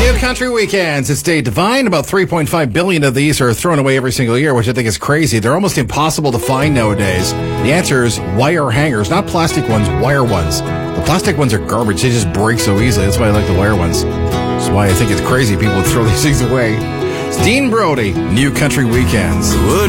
New Country Weekends. It's Dave Devine. About 3.5 billion of these are thrown away every single year, which I think is crazy. They're almost impossible to find nowadays. The answer is wire hangers, not plastic ones, wire ones. The plastic ones are garbage. They just break so easily. That's why I like the wire ones. That's why I think it's crazy people would throw these things away. It's Dean Brody, New Country Weekends.